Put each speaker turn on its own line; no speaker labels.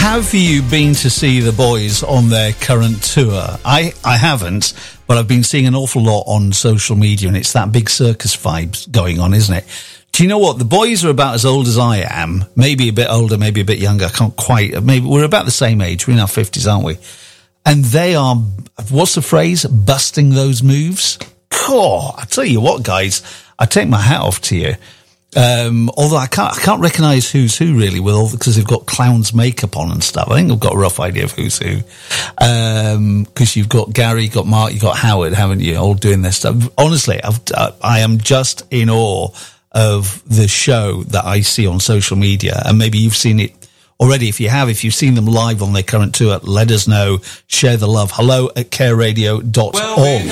Have you been to see the boys on their current tour? I haven't, but I've been seeing an awful lot on social media, and it's that big circus vibes going on, isn't it? Do you know what? The boys are about as old as I am, maybe a bit older, maybe a bit younger. I can't quite, maybe we're about the same age. We're in our 50s, aren't we? And they are, what's the phrase? Busting those moves. Oh, I tell you what, guys, I take my hat off to you. Although I can't recognise who's who really, because they've got clown's makeup on and stuff. I think I've got a rough idea of who's who. Because you've got Gary, you've got Mark, you've got Howard, haven't you? All doing their stuff. Honestly, I am just in awe of the show that I see on social media. And maybe you've seen it already. If you've seen them live on their current tour, let us know. Share the love. hello@careradio.org.